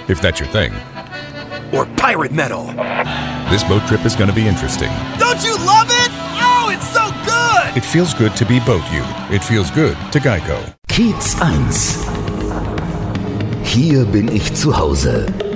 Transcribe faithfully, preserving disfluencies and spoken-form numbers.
if that's your thing. Or pirate metal. This boat trip is going to be interesting. Don't you love it? Oh, it's so good! It feels good to be Boat You. It feels good to Geico. Kiez eins. Hier bin ich zu Hause.